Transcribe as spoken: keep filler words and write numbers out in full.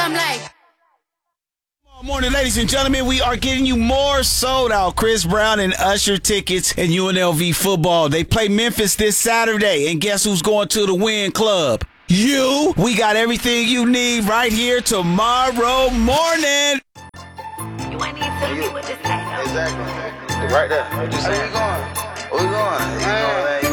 something like. Good morning, ladies and gentlemen. We are getting you more sold out Chris Brown and Usher tickets in U N L V football. They play Memphis this Saturday, and guess who's going to the Win Club? You. We got everything you need right here tomorrow morning. You ain't even telling me what this ain't. Exactly. Right there. What you saying? Where we going? Where we going? You know,